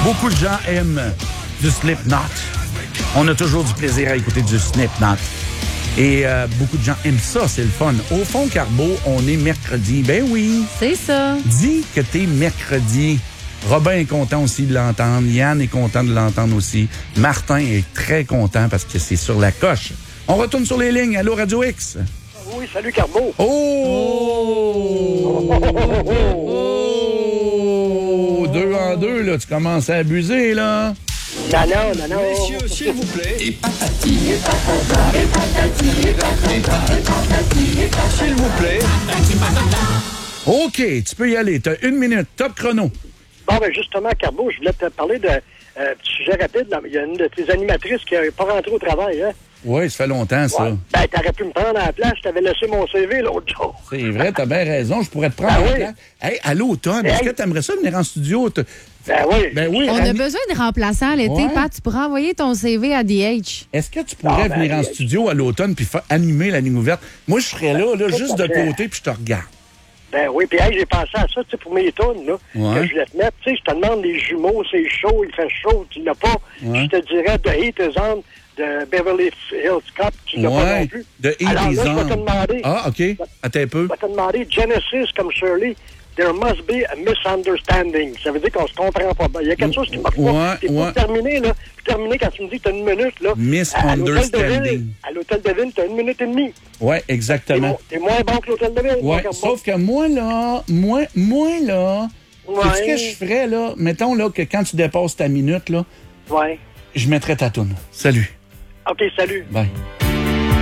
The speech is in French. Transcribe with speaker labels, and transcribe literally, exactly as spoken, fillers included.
Speaker 1: Beaucoup de gens aiment du Slipknot. On a toujours du plaisir à écouter du Slipknot. Et euh, beaucoup de gens aiment ça, c'est le fun. Au fond, Carbo, on est mercredi. Ben oui.
Speaker 2: C'est ça.
Speaker 1: Dis que t'es mercredi. Robin est content aussi de l'entendre. Yann est content de l'entendre aussi. Martin est très content parce que c'est sur la coche. On retourne sur les lignes. Allô, Radio X?
Speaker 3: Oui, salut, Carbo.
Speaker 1: Oh! oh! oh! oh! Deux en deux, là. Tu commences à abuser, là.
Speaker 3: Non, non, non, non.
Speaker 4: Messieurs, s'il vous plaît.
Speaker 5: Et patati. Et patata.
Speaker 4: Et patati. Et patati. S'il vous plaît.
Speaker 1: OK, tu peux y aller. T'as une minute. Top chrono.
Speaker 3: Bon, ben justement, Carbo, je voulais te parler de euh, petit sujet rapide. Là. Il y a une de tes animatrices qui n'est pas rentrée au travail, hein?
Speaker 1: Oui, ça fait longtemps, ça.
Speaker 3: Ouais. Ben, t'aurais pu me prendre à la place. Je t'avais laissé mon C V l'autre jour.
Speaker 1: C'est vrai, t'as bien raison. Je pourrais te prendre
Speaker 3: Ben
Speaker 1: à la
Speaker 3: oui.
Speaker 1: place. Hey, à l'automne,
Speaker 3: Hey.
Speaker 1: est-ce que t'aimerais ça venir en studio? Te-
Speaker 3: Ben oui.
Speaker 1: Ben oui.
Speaker 2: On a
Speaker 1: Rani-
Speaker 2: besoin de remplaçants l'été,
Speaker 1: Ouais.
Speaker 2: Pat. Tu pourras envoyer ton C V à D H.
Speaker 1: Est-ce que tu pourrais
Speaker 3: Ah, ben,
Speaker 1: venir en
Speaker 3: euh,
Speaker 1: studio à l'automne puis fa- animer la ligne ouverte? Moi, je serais là, là, juste de côté, puis je te regarde.
Speaker 3: Ben oui, puis hey, j'ai pensé à ça, tu sais, pour mes tunes, là,
Speaker 1: Ouais.
Speaker 3: que je voulais te mettre. Tu sais, je te demande les jumeaux, c'est chaud, il fait chaud, tu l'as pas.
Speaker 1: Ouais.
Speaker 3: Je te dirais The Heat is On de Beverly Hills Cop, tu l'as pas non
Speaker 1: Ouais,
Speaker 3: plus.
Speaker 1: de Heat
Speaker 3: Alors
Speaker 1: is
Speaker 3: là, je vais te
Speaker 1: On.
Speaker 3: demander,
Speaker 1: Ah, OK. Attends un peu.
Speaker 3: je vais te demander Genesis comme Shirley. There must be a misunderstanding. Ça veut dire qu'on se comprend pas. Il y a quelque chose qui marche
Speaker 1: Ouais,
Speaker 3: pas. Et pour
Speaker 1: ouais.
Speaker 3: terminer, là, pour terminer, quand tu me dis que tu as une minute, là,
Speaker 1: Misunderstanding.
Speaker 3: à l'hôtel de ville, tu as une minute et demie.
Speaker 1: Ouais,
Speaker 3: T'es,
Speaker 1: exactement.
Speaker 3: mo- t'es moins bon que l'hôtel de ville.
Speaker 1: Ouais,
Speaker 3: mon Carbo.
Speaker 1: sauf que moi, là, moi, moi, là,
Speaker 3: Ouais.
Speaker 1: sais-tu ce que je ferais, là? Mettons, là, que quand tu dépasses ta minute, là,
Speaker 3: Ouais.
Speaker 1: je mettrais ta toune. Salut.
Speaker 3: OK, salut.
Speaker 1: Bye.